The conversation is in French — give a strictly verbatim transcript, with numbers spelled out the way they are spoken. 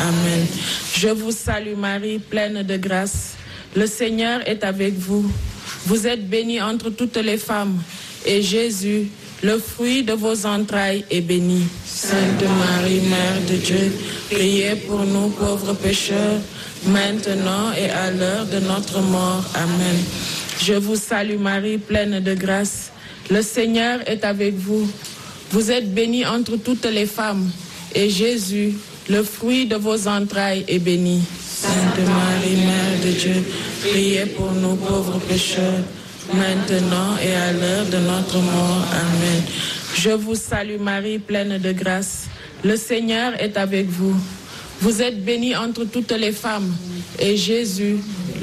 Amen. Je vous salue Marie, pleine de grâce. Le Seigneur est avec vous. Vous êtes bénie entre toutes les femmes. Et Jésus, le fruit de vos entrailles, est béni. Sainte Marie, Mère de Dieu, priez pour nous pauvres pécheurs, maintenant et à l'heure de notre mort. Amen. Je vous salue Marie, pleine de grâce. Le Seigneur est avec vous. Vous êtes bénie entre toutes les femmes. Et Jésus, le fruit de vos entrailles, est béni. Sainte Marie, Mère de Dieu, priez pour nous pauvres pécheurs, maintenant et à l'heure de notre mort. Amen. Je vous salue Marie, pleine de grâce. Le Seigneur est avec vous. Vous êtes bénie entre toutes les femmes. Et Jésus,